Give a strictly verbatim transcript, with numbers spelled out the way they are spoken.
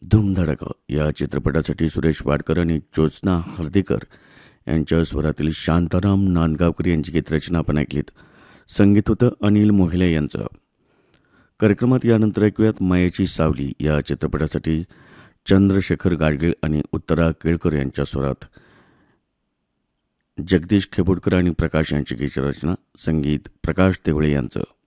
धूमधडाका या चित्रपटासाठी सुरेश वाडकर आणि ज्योत्स्ना हर्दीकर यांच्या स्वरातील शांताराम नांदगावकर यांची गीतरचना आपण ऐकलीत. संगीत होतं अनिल मोहिले यांचं. कार्यक्रमात यानंतर ऐकूयात मायेची सावली या चित्रपटासाठी चंद्रशेखर गाडगीळ आणि उत्तरा केळकर यांच्या स्वरात जगदीश खेबोडकर आणि प्रकाश यांची गीतरचना, संगीत प्रकाश तेवळे यांचं.